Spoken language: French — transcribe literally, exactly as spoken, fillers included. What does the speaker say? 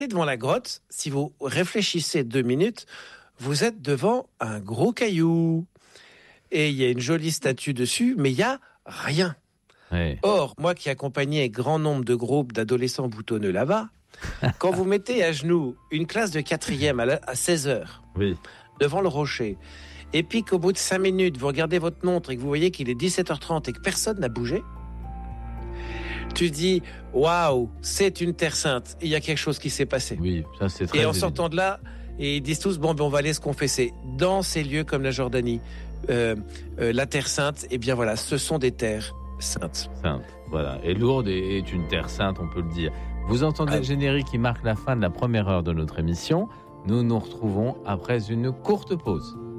devant la grotte, si vous réfléchissez deux minutes, vous êtes devant un gros caillou. Et il y a une jolie statue dessus, mais il n'y a rien. Ouais. Or, moi qui accompagnais grand nombre de groupes d'adolescents boutonneux là-bas, quand vous mettez à genoux une classe de quatrième à, la, à seize heures, Oui. devant le rocher, et puis qu'au bout de cinq minutes, vous regardez votre montre et que vous voyez qu'il est dix-sept heures trente et que personne n'a bougé, tu dis, waouh, c'est une terre sainte. Il y a quelque chose qui s'est passé. Oui, ça c'est très Et en évident. sortant de là, et ils disent tous, bon, ben, on va aller se confesser. Dans ces lieux comme la Jordanie, euh, euh, la terre sainte, eh bien voilà, ce sont des terres saintes. Sainte, voilà. Et Lourdes est, est une terre sainte, on peut le dire. Vous entendez Ah. le générique qui marque la fin de la première heure de notre émission. Nous nous retrouvons après une courte pause.